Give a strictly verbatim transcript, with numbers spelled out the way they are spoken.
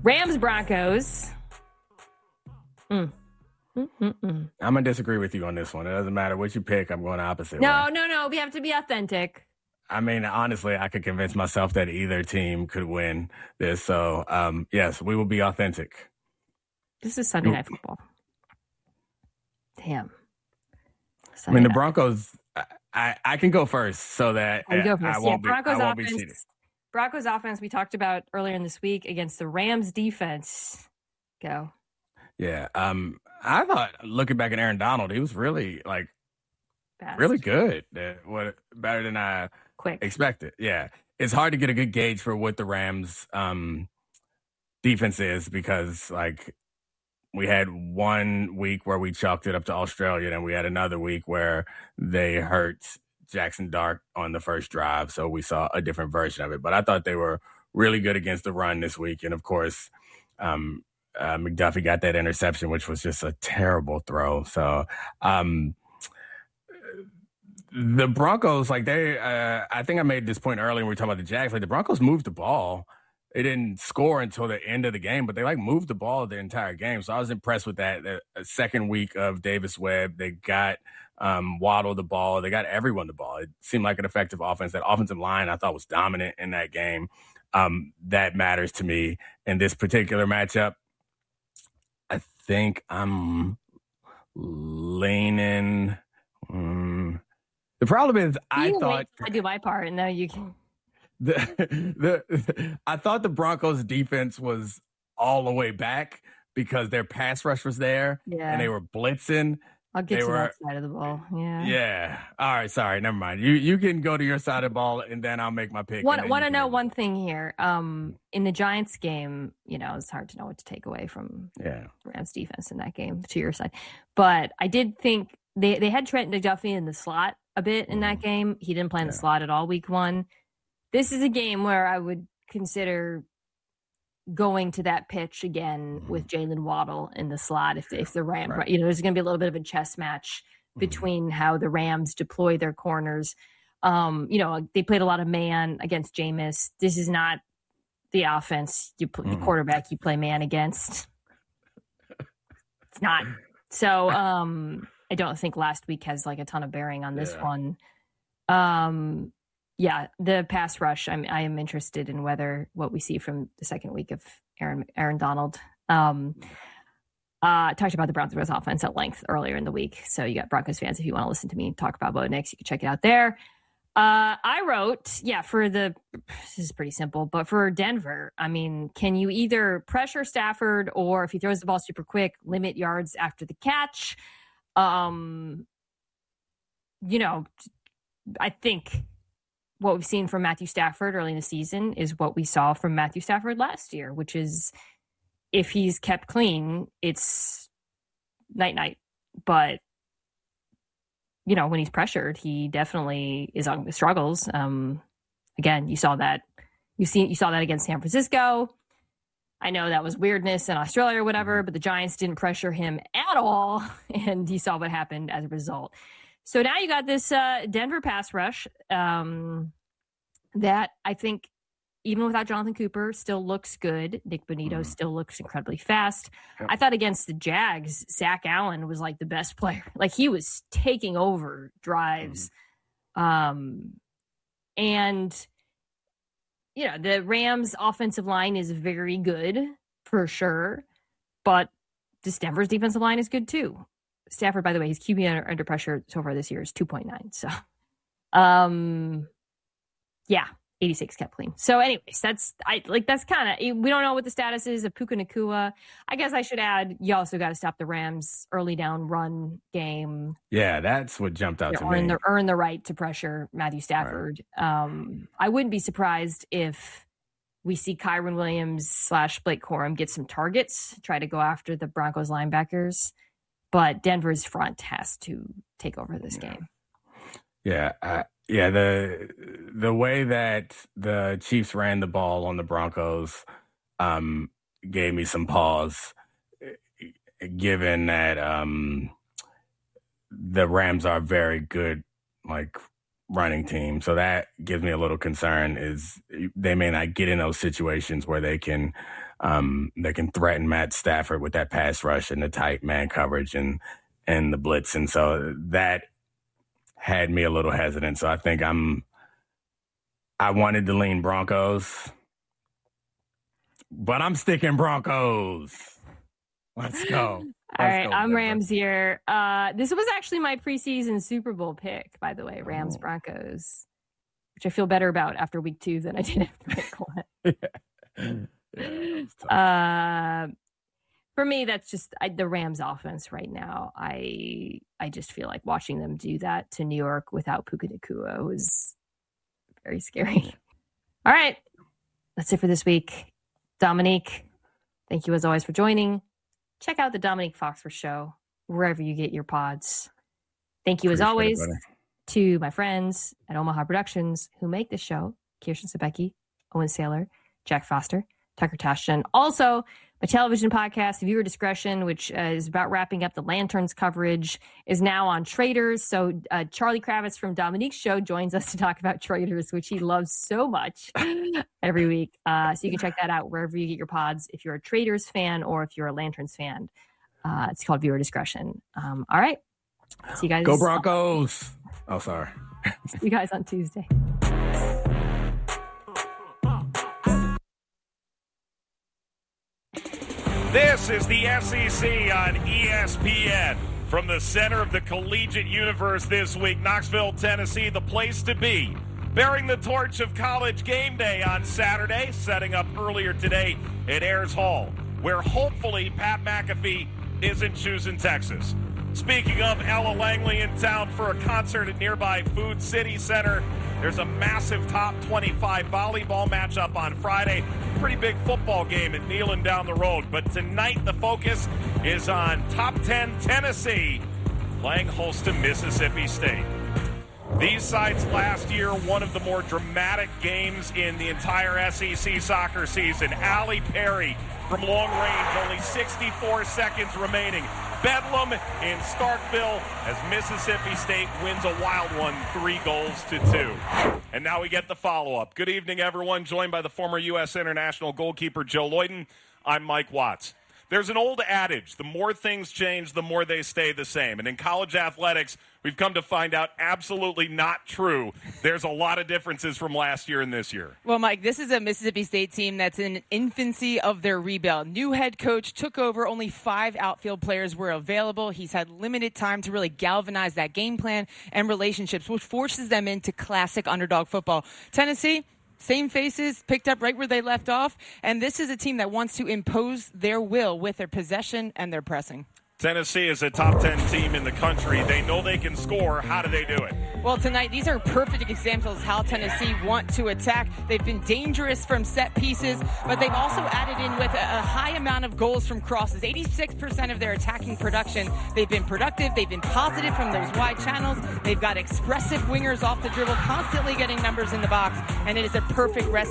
Rams Broncos. Mm. I'm gonna disagree with you on this one. It doesn't matter what you pick. I'm going opposite. No, way. no, no. We have to be authentic. I mean, honestly, I could convince myself that either team could win this. So, um, yes, we will be authentic. This is Sunday Night Football. Damn. Sunday I mean, the Broncos. I, I, I can go first, so that I, go first. I won't yeah, Broncos be. I won't offense, be cheated. Broncos offense. We talked about earlier in this week against the Rams defense. Go. Yeah. Um. I thought looking back at Aaron Donald, he was really like Best. really good. What better than I Quick. expected. Yeah. It's hard to get a good gauge for what the Rams um defense is because like we had one week where we chalked it up to Australia, and we had another week where they hurt Jackson Dart on the first drive. So we saw a different version of it. But I thought they were really good against the run this week. And of course, um, uh, McDuffie got that interception, which was just a terrible throw. So um, the Broncos, like they, uh, I think I made this point earlier when we were talking about the Jags, like the Broncos moved the ball. They didn't score until the end of the game, but they like moved the ball the entire game. So I was impressed with that. The second week of Davis Webb, they got um, Waddle the ball. They got everyone the ball. It seemed like an effective offense. That offensive line I thought was dominant in that game. Um, that matters to me in this particular matchup. I think I'm leaning. Um, the problem is you I thought I do my part, and then you can. The, the I thought the Broncos defense was all the way back because their pass rush was there yeah. and they were blitzing. I'll get they to were, that side of the ball. Yeah. Yeah. All right. Sorry. Never mind. You you can go to your side of the ball and then I'll make my pick. Want want to know one thing here? Um, in the Giants game, you know, it's hard to know what to take away from yeah. Rams defense in that game to your side, but I did think they they had Trent McDuffie in the slot a bit in mm-hmm. that game. He didn't play in yeah. the slot at all week one. This is a game where I would consider going to that pitch again mm-hmm. with Jalen Waddle in the slot. If if the Rams, right. you know, there's going to be a little bit of a chess match mm-hmm. between how the Rams deploy their corners. Um, you know, they played a lot of man against Jameis. This is not the offense you put mm-hmm. the quarterback you play man against. It's not. So um, I don't think last week has like a ton of bearing on this yeah. one. Um. Yeah, the pass rush. I'm I am interested in whether what we see from the second week of Aaron Aaron Donald. Um, uh, talked about the Broncos offense at length earlier in the week, so you got Broncos fans if you want to listen to me talk about Bo Nix, you can check it out there. Uh, I wrote, yeah, for the this is pretty simple, but for Denver, I mean, can you either pressure Stafford or if he throws the ball super quick, limit yards after the catch? Um, you know, I think. What we've seen from Matthew Stafford early in the season is what we saw from Matthew Stafford last year, which is if he's kept clean, it's night night. But, you know, when he's pressured, he definitely is on the struggles. Um, again, you saw that you see you saw that against San Francisco. I know that was weirdness in Australia or whatever, but the Giants didn't pressure him at all. And you saw what happened as a result. So now you got this uh, Denver pass rush um, that I think even without Jonathan Cooper still looks good. Nick Bonito mm. still looks incredibly fast. Yep. I thought against the Jags, Zach Allen was like the best player. Like he was taking over drives. Mm. Um, and, you know, the Rams offensive line is very good for sure. But this Denver's defensive line is good too. Stafford, by the way, his Q B under, under pressure so far this year is two point nine. So, um, yeah, eighty-six kept clean. So, anyways, that's I like that's kind of we don't know what the status is of Puka Nacua. I guess I should add you also got to stop the Rams' early down run game. Yeah, that's what jumped out you to know, earn me. The, earn the right to pressure Matthew Stafford. Right. Um, I wouldn't be surprised if we see Kyren Williams slash Blake Corum get some targets, try to go after the Broncos linebackers. But Denver's front has to take over this yeah. game. Yeah, uh, yeah. The the way that the Chiefs ran the ball on the Broncos um, gave me some pause, given that um, the Rams are very good, like running team. So that gives me a little concern is they may not get in those situations where they can um, they can threaten Matt Stafford with that pass rush and the tight man coverage and and the blitz. And so that had me a little hesitant. So I think I'm I wanted to lean Broncos, but I'm sticking Broncos. Let's go. All right, I'm Rams here. Uh, this was actually my preseason Super Bowl pick, by the way, Rams oh. Broncos, which I feel better about after week two than I did after week one. yeah, uh, for me, that's just I, the Rams offense right now. I I just feel like watching them do that to New York without Puka Nacua was very scary. All right, that's it for this week. Dominique, thank you as always for joining. Check out the Dominique Foxworth Show wherever you get your pods. Thank you, as Appreciate always, it, to my friends at Omaha Productions who make this show, Kirsten Sebecki, Owen Saylor, Jack Foster, Tucker Tashton. Also, my television podcast, Viewer Discretion, which uh, is about wrapping up the Lanterns coverage, is now on Traders. So uh, Charlie Kravitz from Dominique's show joins us to talk about Traders, which he loves so much every week. Uh, so you can check that out wherever you get your pods if you're a Traders fan or if you're a Lanterns fan. Uh, it's called Viewer Discretion. Um, all right. See you guys. Go Broncos. Oh, sorry. See you guys on Tuesday. This is the S E C on E S P N. From the center of the collegiate universe this week, Knoxville, Tennessee, the place to be. Bearing the torch of college game day on Saturday, setting up earlier today at Ayers Hall, where hopefully Pat McAfee isn't choosing Texas. Speaking of, Ella Langley in town for a concert at nearby Food City Center. There's a massive top twenty-five volleyball matchup on Friday. Pretty big football game at Neyland down the road. But tonight the focus is on top ten Tennessee playing host to Mississippi State. These sides last year, one of the more dramatic games in the entire S E C soccer season. Allie Perry from long range, only sixty-four seconds remaining. Bedlam in Starkville as Mississippi State wins a wild one, three goals to two. And now we get the follow-up. Good evening, everyone. Joined by the former U S international goalkeeper Joe Lloyden. I'm Mike Watts. There's an old adage, the more things change, the more they stay the same. And in college athletics, we've come to find out absolutely not true. There's a lot of differences from last year and this year. Well, Mike, this is a Mississippi State team that's in infancy of their rebuild. New head coach took over. Only five outfield players were available. He's had limited time to really galvanize that game plan and relationships, which forces them into classic underdog football. Tennessee, same faces, picked up right where they left off. And this is a team that wants to impose their will with their possession and their pressing. Tennessee is a top ten team in the country. They know they can score. How do they do it? Well, tonight, these are perfect examples of how Tennessee want to attack. They've been dangerous from set pieces, but they've also added in with a, a high amount of goals from crosses. eighty-six percent of their attacking production. They've been productive. They've been positive from those wide channels. They've got expressive wingers off the dribble, constantly getting numbers in the box, and it is a perfect recipe